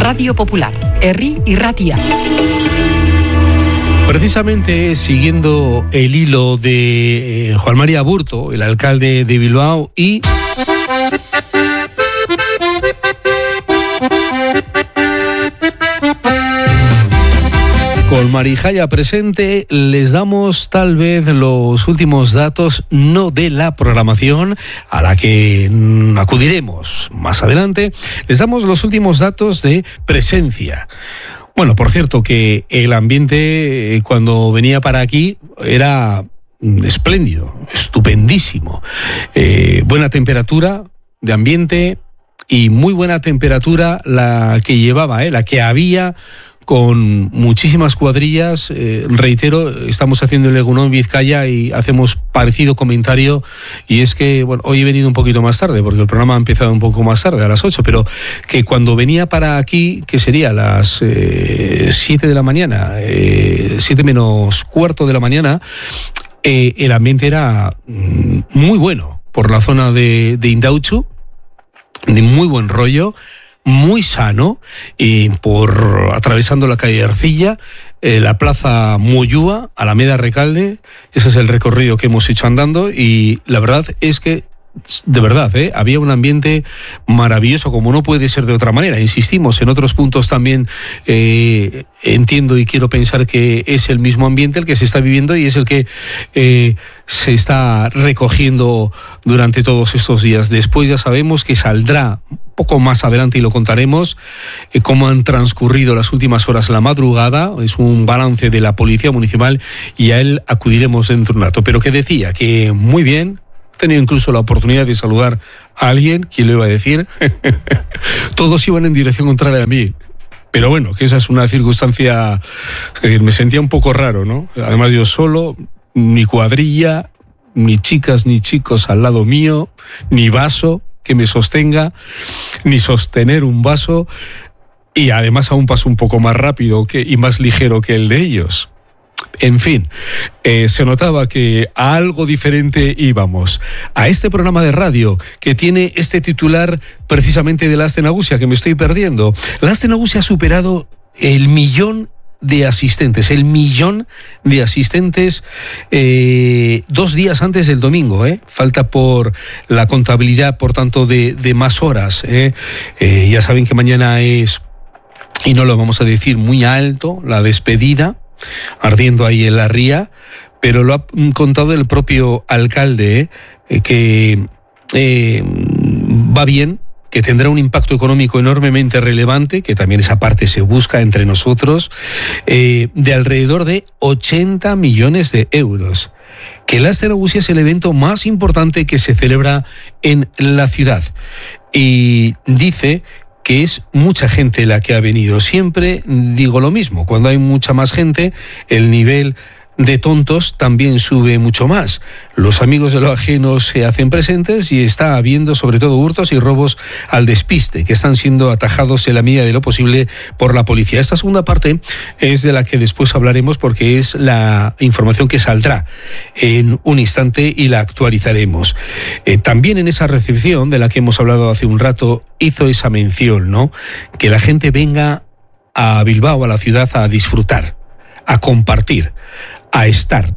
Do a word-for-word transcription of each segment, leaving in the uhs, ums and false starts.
Radio Popular, Herri y Ratia. Precisamente siguiendo el hilo de eh, Juan María Aburto, el alcalde de Bilbao, y con Marijaya presente, les damos tal vez los últimos datos, no de la programación a la que mm, acudiremos más adelante, les damos los últimos datos de presencia. Bueno, por cierto, que el ambiente eh, cuando venía para aquí era espléndido, estupendísimo. Eh, buena temperatura de ambiente y muy buena temperatura la que llevaba, eh, la que había, con muchísimas cuadrillas. Eh, reitero, estamos haciendo el Egunon Vizcaya y hacemos parecido comentario, y es que, bueno, hoy he venido un poquito más tarde porque el programa ha empezado un poco más tarde, a las ocho, pero que cuando venía para aquí, que sería a las eh, siete de la mañana, eh, siete menos cuarto de la mañana, eh, el ambiente era mm, muy bueno por la zona de, de Indautxu, de muy buen rollo, muy sano, y por atravesando la calle Ercilla, eh, la plaza Moyúa, Alameda Recalde. Ese es el recorrido que hemos hecho andando, y la verdad es que de verdad, ¿eh? había un ambiente maravilloso, como no puede ser de otra manera. Insistimos, en otros puntos también eh, entiendo y quiero pensar que es el mismo ambiente el que se está viviendo y es el que eh, se está recogiendo durante todos estos días. Después ya sabemos que saldrá poco más adelante y lo contaremos, eh, cómo han transcurrido las últimas horas de la madrugada. Es un balance de la Policía Municipal y a él acudiremos dentro de un rato. Pero que decía que muy bien. He tenido incluso la oportunidad de saludar a alguien, ¿quién lo iba a decir? Todos iban en dirección contraria a mí. Pero bueno, que esa es una circunstancia que me sentía un poco raro, ¿no? Además yo solo, ni cuadrilla, ni chicas ni chicos al lado mío, ni vaso que me sostenga, ni sostener un vaso, y además a un paso un poco más rápido que, y más ligero que el de ellos. En fin, eh, se notaba que a algo diferente íbamos. A este programa de radio que tiene este titular precisamente de la Aste Nagusia, que me estoy perdiendo. La Aste Nagusia ha superado el millón de asistentes, el millón de asistentes eh, dos días antes del domingo. Eh. Falta por la contabilidad, por tanto, de, de más horas. Eh. Eh, ya saben que mañana es, y no lo vamos a decir muy alto, la despedida, ardiendo ahí en la ría, pero lo ha contado el propio alcalde, eh, que eh, va bien, que tendrá un impacto económico enormemente relevante, que también esa parte se busca entre nosotros, eh, de alrededor de ochenta millones de euros. Que la Aste Nagusia es el evento más importante que se celebra en la ciudad. Y dice que es mucha gente la que ha venido. Siempre digo lo mismo, cuando hay mucha más gente, el nivel de tontos también sube mucho más. Los amigos de lo ajeno se hacen presentes y está habiendo sobre todo hurtos y robos al despiste, que están siendo atajados en la medida de lo posible por la policía. Esta segunda parte es de la que después hablaremos, porque es la información que saldrá en un instante y la actualizaremos. Eh, también en esa recepción de la que hemos hablado hace un rato hizo esa mención, ¿no? Que la gente venga a Bilbao, a la ciudad, a disfrutar, a compartir, a estar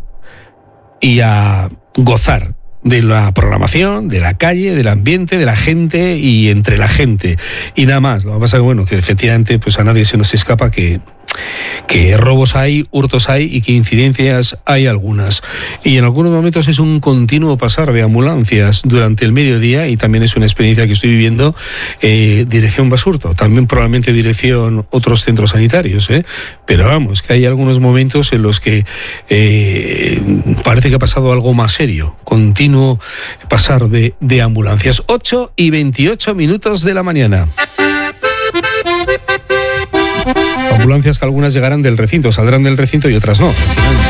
y a gozar de la programación, de la calle, del ambiente, de la gente y entre la gente. Y nada más. Lo que pasa es que, bueno, que efectivamente pues a nadie se nos escapa que, que robos hay, hurtos hay y que incidencias hay algunas. Y en algunos momentos es un continuo pasar de ambulancias durante el mediodía, y también es una experiencia que estoy viviendo, eh, dirección Basurto, también probablemente dirección otros centros sanitarios, ¿eh? Pero vamos, que hay algunos momentos en los que eh, parece que ha pasado algo más serio. Continuo pasar de, de ambulancias. ocho y veintiocho minutos de la mañana. Ambulancias que algunas llegarán del recinto, saldrán del recinto y otras no.